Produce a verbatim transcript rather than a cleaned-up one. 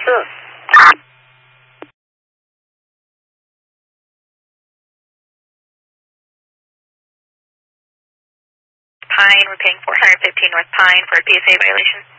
Sure. Pine, we're paying four hundred fifteen North Pine for a P S A violation.